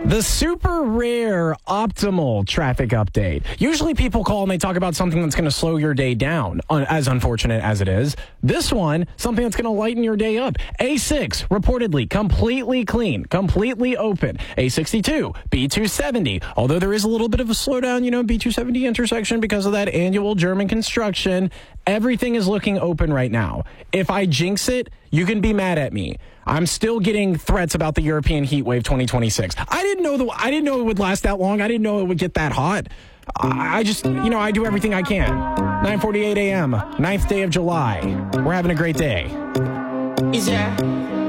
The super rare optimal traffic update. Usually people call and they talk about something that's going to slow your day down, as unfortunate as it is. This one, something that's going to lighten your day up. A6, reportedly completely clean, completely open. A62, B270. Although there is a little bit of a slowdown, B270 intersection because of that annual German construction. Everything is looking open right now. If I jinx it, you can be mad at me. I'm still getting threats about the European heat wave 2026. I didn't know it would last that long. I didn't know it would get that hot. I just, I do everything I can. 9:48 a.m., 9th day of July. We're having a great day. Is ya?